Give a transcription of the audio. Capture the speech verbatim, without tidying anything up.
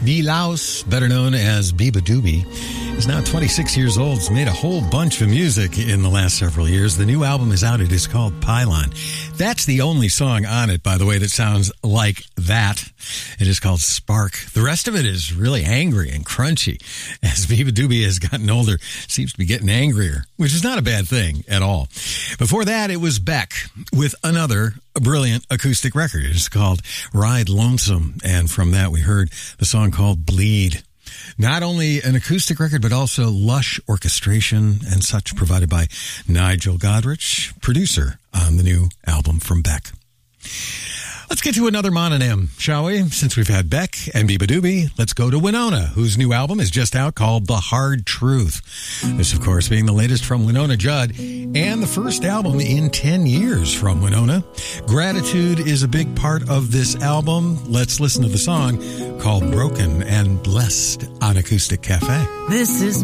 Dee Laus, better known as Biba Doobie, is now twenty-six years old. He's made a whole bunch of music in the last several years. The new album is out. It is called Pylon. That's the only song on it, by the way, that sounds like that. It is called Spark. The rest of it is really angry and crunchy. As Biba Doobie has gotten older, seems to be getting angrier, which is not a bad thing at all. Before that, it was Beck with another brilliant acoustic record. It's called Ride Lonesome. And from that, we heard the song called Bleed. Not only an acoustic record, but also lush orchestration and such provided by Nigel Godrich, producer on the new album from Beck. Let's get to another mononym, shall we? Since we've had Beck and Biba Doobie, let's go to Winona, whose new album is just out called The Hard Truth. This, of course, being the latest from Winona Judd and the first album in ten years from Winona. Gratitude is a big part of this album. Let's listen to the song called Broken and Blessed on Acoustic Cafe. This is